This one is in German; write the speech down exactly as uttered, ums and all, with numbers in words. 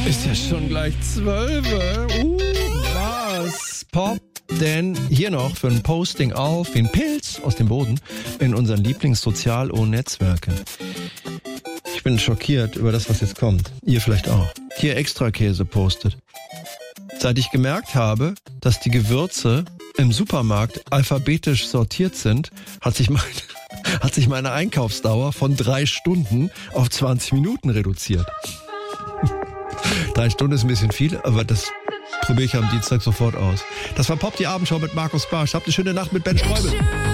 Ist ja schon gleich zwölf. Uh, was? Pop. Denn hier noch für ein Posting auf wie ein Pilz aus dem Boden in unseren Lieblingssozial-O-Netzwerken. Ich bin schockiert über das, was jetzt kommt. Ihr vielleicht auch. Hier Extrakäse postet. Seit ich gemerkt habe, dass die Gewürze im Supermarkt alphabetisch sortiert sind, hat sich mein, hat sich meine Einkaufsdauer von drei Stunden auf zwanzig Minuten reduziert. Drei Stunden ist ein bisschen viel, aber das probiere ich am Dienstag sofort aus. Das war Pop, die Abendshow mit Markus Barsch. Habt eine schöne Nacht mit Ben Streubel.